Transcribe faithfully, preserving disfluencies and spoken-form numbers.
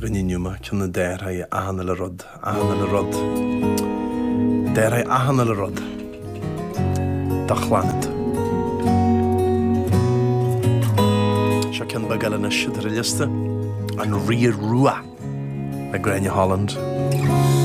Rinniuma cynna der ai ahanal y rod, ahanal y rod. Der ai ahanal y rod. Dachlanad. Sio cyn bagal yn y siwdr y lista. Yn rhyr rwa. Na Grania Holland.